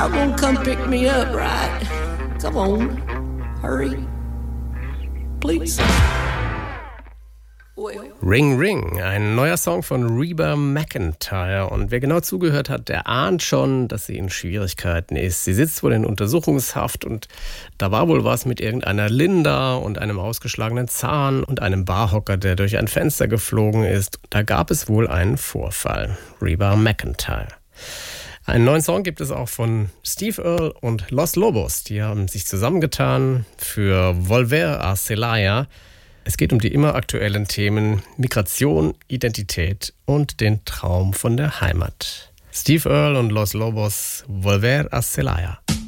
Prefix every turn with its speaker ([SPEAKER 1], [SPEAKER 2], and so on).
[SPEAKER 1] Y'all gonna come pick me up, right? Come on, hurry, please.
[SPEAKER 2] Ring Ring, ein neuer Song von Reba McEntire. Und wer genau zugehört hat, der ahnt schon, dass sie in Schwierigkeiten ist. Sie sitzt wohl in Untersuchungshaft und da war wohl was mit irgendeiner Linda und einem ausgeschlagenen Zahn und einem Barhocker, der durch ein Fenster geflogen ist. Da gab es wohl einen Vorfall. Reba McEntire. Einen neuen Song gibt es auch von Steve Earle und Los Lobos. Die haben sich zusammengetan für Volver a Celaya. Es geht um die immer aktuellen Themen Migration, Identität und den Traum von der Heimat. Steve Earle und Los Lobos, Volver a Celaya.